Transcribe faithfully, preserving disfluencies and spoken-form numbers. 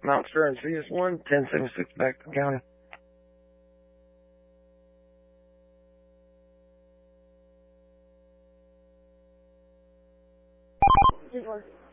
Mount Sterling, C S one, ten seventy-six back to county. Good one.